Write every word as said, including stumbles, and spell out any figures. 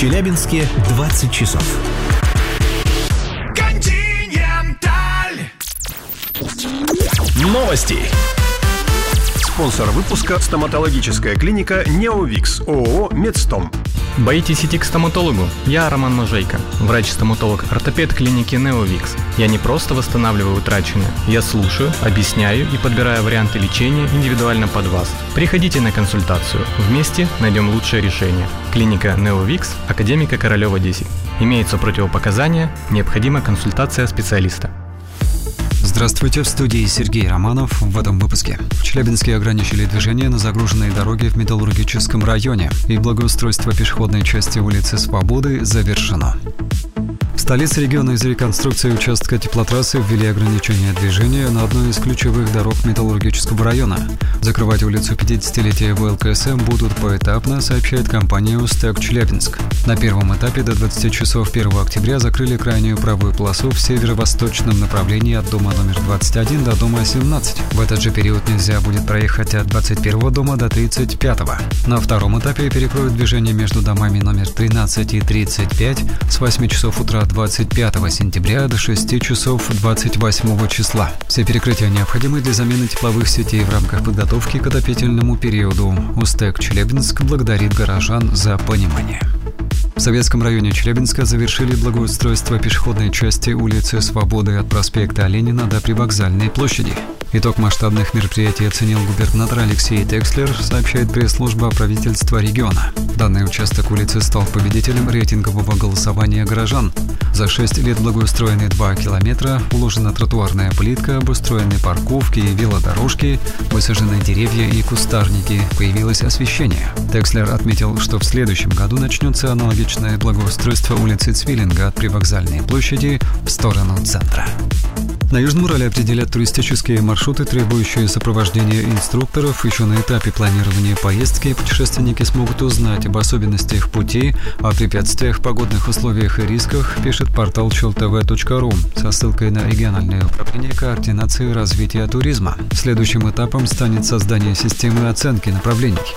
Челябинске двадцать часов. Континенталь. Новости. Спонсор выпуска — стоматологическая клиника «Неовикс» ООО «Медстом». Боитесь идти к стоматологу? Я Роман Можейко, врач-стоматолог-ортопед клиники «Неовикс». Я не просто восстанавливаю утраченное, я слушаю, объясняю и подбираю варианты лечения индивидуально под вас. Приходите на консультацию, вместе найдем лучшее решение. Клиника «Неовикс», Академика Королева, десять. Имеются противопоказания, необходима консультация специалиста. Здравствуйте, в студии Сергей Романов. В этом выпуске. В Челябинске ограничили движение на загруженной дороге в Металлургическом районе, и благоустройство пешеходной части улицы Свободы завершено. В столице региона из-за реконструкции участка теплотрассы ввели ограничение движения на одной из ключевых дорог Металлургического района. Закрывать улицу пятидесятилетия ВЛКСМ будут поэтапно, сообщает компания «Устек Челябинск». На первом этапе до двадцати часов первого октября закрыли крайнюю правую полосу в северо-восточном направлении от дома номер двадцать один до дома семнадцать. В этот же период нельзя будет проехать от двадцать первого дома до тридцать пятого. На втором этапе перекроют движение между домами номер тринадцать и тридцать пять с восьми часов утра двадцать пятого сентября до шести часов двадцать восьмого числа. Все перекрытия необходимы для замены тепловых сетей в рамках подготовки к отопительному периоду. Устек Челябинск благодарит горожан за понимание. В Советском районе Челябинска завершили благоустройство пешеходной части улицы Свободы от проспекта Ленина до Привокзальной площади. Итог масштабных мероприятий оценил губернатор Алексей Текслер, сообщает пресс-служба правительства региона. Данный участок улицы стал победителем рейтингового голосования горожан. За шесть лет благоустроены два километра, уложена тротуарная плитка, обустроены парковки и велодорожки, высажены деревья и кустарники, появилось освещение. Текслер отметил, что в следующем году начнется аналогичное благоустройство улицы Цвиллинга от Привокзальной площади в сторону центра. На Южном Урале определят туристические маршруты, требующие сопровождения инструкторов. Еще на этапе планирования поездки путешественники смогут узнать об особенностях пути, о препятствиях, погодных условиях и рисках, пишет портал челтв точка ру со ссылкой на региональное управление координации развития туризма. Следующим этапом станет создание системы оценки направлений.